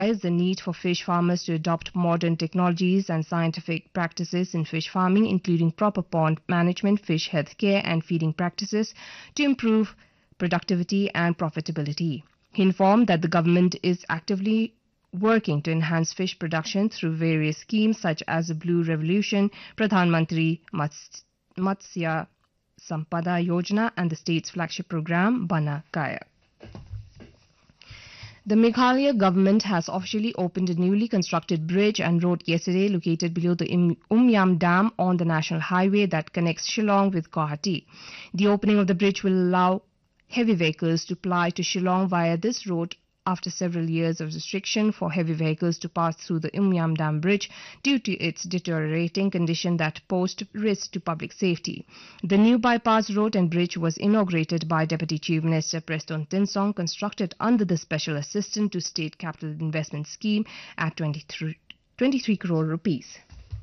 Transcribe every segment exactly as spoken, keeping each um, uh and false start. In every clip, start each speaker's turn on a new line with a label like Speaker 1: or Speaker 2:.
Speaker 1: the need for fish farmers to adopt modern technologies and scientific practices in fish farming, including proper pond management, fish health care, and feeding practices to improve productivity and profitability. He informed that the government is actively working to enhance fish production through various schemes such as the Blue Revolution, Pradhan Mantri Mats- Matsya Sampada Yojana, and the state's flagship program, Bana Kaya. The Meghalaya government has officially opened a newly constructed bridge and road yesterday located below the Um- Umyam Dam on the national highway that connects Shillong with Guwahati. The opening of the bridge will allow heavy vehicles to ply to Shillong via this road after several years of restriction for heavy vehicles to pass through the Umyam Dam bridge due to its deteriorating condition that posed risk to public safety. The new bypass road and bridge was inaugurated by Deputy Chief Minister Preston Tinsong, constructed under the Special Assistant to State Capital Investment Scheme at twenty-three, twenty-three crore rupees.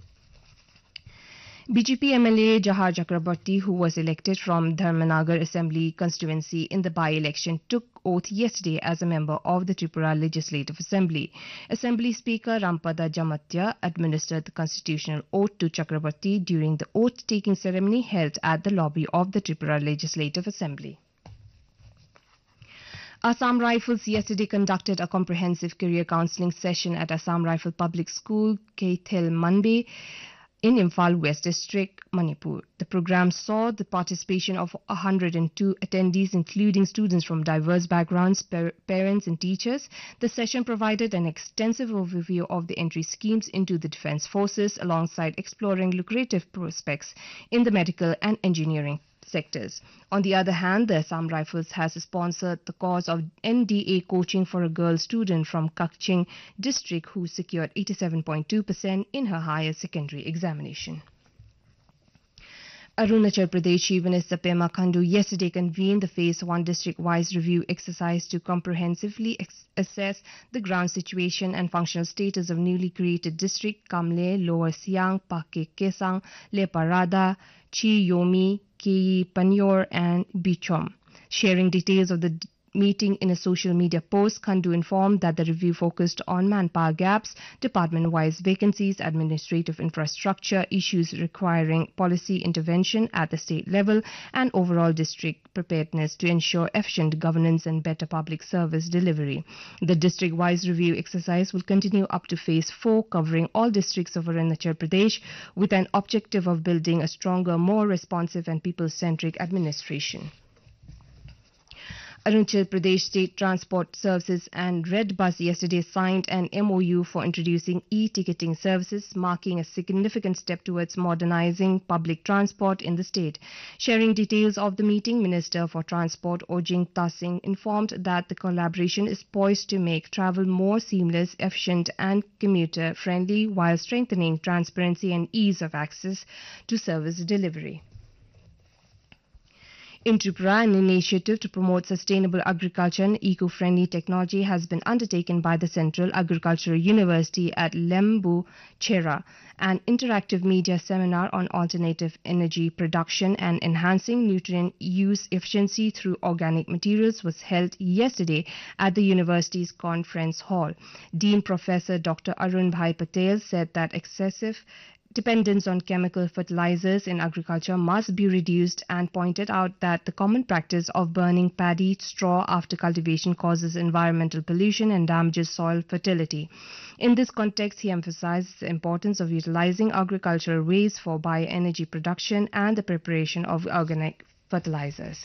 Speaker 1: B J P M L A Jahar Chakrabarti, who was elected from Dharmanagar Assembly constituency in the by-election, took oath yesterday as a member of the Tripura Legislative Assembly. Assembly Speaker Rampada Jamatya administered the constitutional oath to Chakrabarti during the oath-taking ceremony held at the lobby of the Tripura Legislative Assembly. Assam Rifles yesterday conducted a comprehensive career counselling session at Assam Rifle Public School, Keithel Manbe, in Imphal West District, Manipur. The program saw the participation of one hundred two attendees, including students from diverse backgrounds, par- parents and teachers. The session provided an extensive overview of the entry schemes into the defence forces, alongside exploring lucrative prospects in the medical and engineering sectors. On the other hand, the Assam Rifles has sponsored the cause of N D A coaching for a girl student from Kakching district who secured eighty-seven point two percent in her higher secondary examination. Arunachal Pradesh Chief Minister Pema Khandu yesterday convened the Phase one district-wise review exercise to comprehensively ex- assess the ground situation and functional status of newly created district Kamle, Lower Siang, Pake Kesang, Leparada, Chi Yomi, Kei Panyor and Bichom. Sharing details of the d- meeting in a social media post, Khandu informed that the review focused on manpower gaps, department-wise vacancies, administrative infrastructure, issues requiring policy intervention at the state level, and overall district preparedness to ensure efficient governance and better public service delivery. The district-wise review exercise will continue up to Phase four, covering all districts of Arunachal Pradesh, with an objective of building a stronger, more responsive and people-centric administration. Arunachal Pradesh State Transport Services and Red Bus yesterday signed an M O U for introducing e-ticketing services, marking a significant step towards modernizing public transport in the state. Sharing details of the meeting, Minister for Transport Ojing Tasing informed that the collaboration is poised to make travel more seamless, efficient and commuter-friendly while strengthening transparency and ease of access to service delivery. In Tripura, an initiative to promote sustainable agriculture and eco-friendly technology has been undertaken by the Central Agricultural University at Lembu Chera. An interactive media seminar on alternative energy production and enhancing nutrient use efficiency through organic materials was held yesterday at the university's conference hall. Dean Professor Doctor Arun Bhai Patel said that excessive dependence on chemical fertilizers in agriculture must be reduced and pointed out that the common practice of burning paddy straw after cultivation causes environmental pollution and damages soil fertility. In this context, he emphasized the importance of utilizing agricultural waste for bioenergy production and the preparation of organic fertilizers.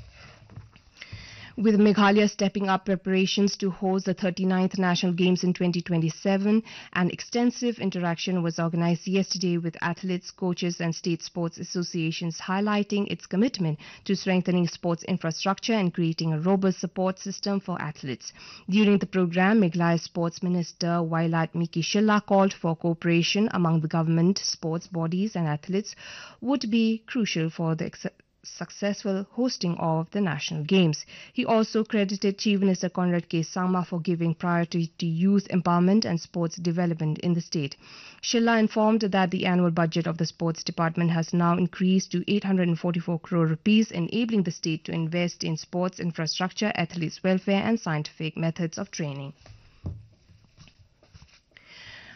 Speaker 1: With Meghalaya stepping up preparations to host the thirty-ninth National Games in twenty twenty-seven, an extensive interaction was organized yesterday with athletes, coaches and state sports associations, highlighting its commitment to strengthening sports infrastructure and creating a robust support system for athletes. During the program, Meghalaya Sports Minister Wailat Miki Shilla called for cooperation among the government, sports bodies and athletes would be crucial for the ex- successful hosting of the National Games. He also credited Chief Minister Conrad K. Sangma for giving priority to youth empowerment and sports development in the state. Shilla informed that the annual budget of the sports department has now increased to eight hundred forty-four crore rupees, enabling the state to invest in sports infrastructure, athletes' welfare and scientific methods of training.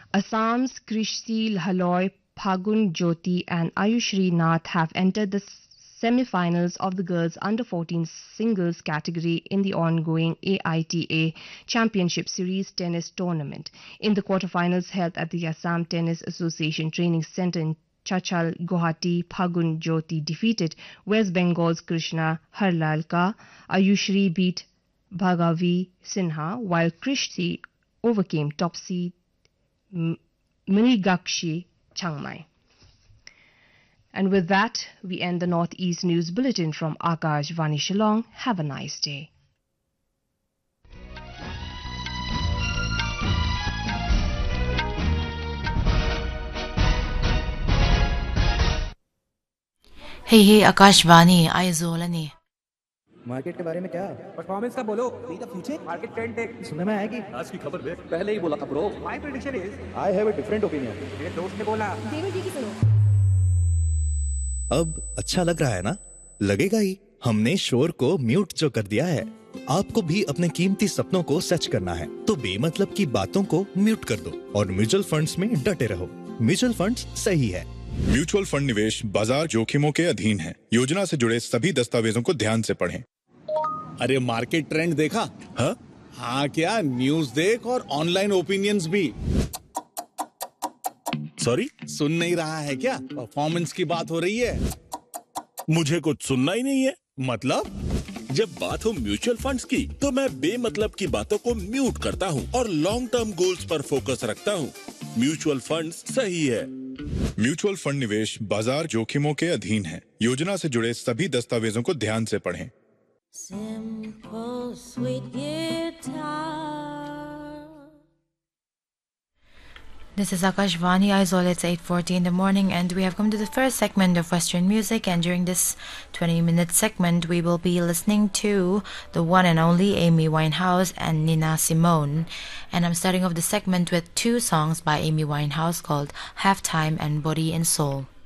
Speaker 1: Assam's Krishti Lhaloi, Phagun Jyoti and Ayushri Nath have entered the semi-finals of the girls under fourteen singles category in the ongoing A I T A Championship Series tennis tournament. In the quarterfinals held at the Assam Tennis Association Training Centre in Chachal, Guwahati, Phagun Jyoti defeated West Bengal's Krishna Harlalka. Ayushri beat Bhagavi Sinha, while Krishti overcame top seed Mrigakshi Changmai. And with that, we end the Northeast News Bulletin from Akashvani Shillong. Have a nice day.
Speaker 2: Hey hey Akashvani, Aizolani.
Speaker 3: Market के बारे में क्या?
Speaker 4: Performance का बोलो।
Speaker 3: The future
Speaker 4: market trend take
Speaker 3: सुनने में आएगी।
Speaker 4: आज की खबर दे। पहले ही बोला था bro. My prediction is
Speaker 3: I have a different opinion.
Speaker 4: मेरे दोस्त ने बोला।
Speaker 5: देवर जी की सुनो।
Speaker 6: अब अच्छा लग रहा है ना? लगेगा ही। हमने शोर को म्यूट जो कर दिया है। आपको भी अपने कीमती सपनों को सच करना है तो बेमतलब की बातों को म्यूट कर दो और म्यूचुअल फंड्स में डटे रहो। म्यूचुअल फंड्स सही है।
Speaker 7: म्यूचुअल फंड निवेश बाजार जोखिमों के अधीन है। योजना से जुड़े सभी दस्तावेजों को ध्यान से पढ़ें।
Speaker 8: अरे मार्केट ट्रेंड देखा?
Speaker 7: हाँ
Speaker 8: हाँ क्या न्यूज देख और ऑनलाइन ओपिनियंस भी।
Speaker 7: सॉरी
Speaker 8: सुन नहीं रहा है क्या? परफॉर्मेंस की बात हो रही है।
Speaker 7: मुझे कुछ सुनना ही नहीं है।
Speaker 8: मतलब
Speaker 9: जब बात हो म्यूचुअल फंड्स की तो मैं बेमतलब की बातों को म्यूट करता हूँ और लॉन्ग टर्म गोल्स पर फोकस रखता हूँ। म्यूचुअल फंड्स सही है।
Speaker 7: म्यूचुअल फंड निवेश बाजार जोखिमों के अधीन है। योजना से जुड़े सभी दस्तावेजों को ध्यान से पढ़ें।
Speaker 10: Simple, sweet guitar.
Speaker 2: This is Akashvani Aizol. It's eight forty in the morning and we have come to the first segment of Western music, and during this twenty minute segment we will be listening to the one and only Amy Winehouse and Nina Simone. And I'm starting off the segment with two songs by Amy Winehouse called Halftime and Body and Soul.